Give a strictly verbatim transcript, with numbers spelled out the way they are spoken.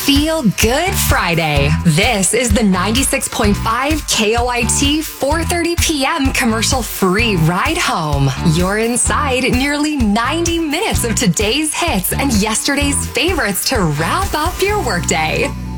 Feel Good Friday. This is the ninety-six point five K O I T four thirty p.m. commercial-free ride home. You're inside nearly ninety minutes of today's hits and yesterday's favorites to wrap up your workday.